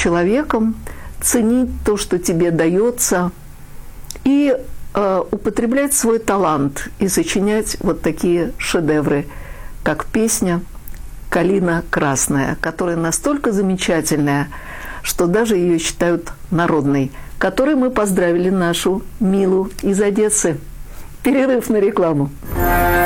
человеком, ценить то, что тебе дается, и употреблять свой талант и сочинять вот такие шедевры, как песня «Калина красная», которая настолько замечательная, что даже ее считают народной, которой мы поздравили нашу Милу из Одессы. Перерыв на рекламу.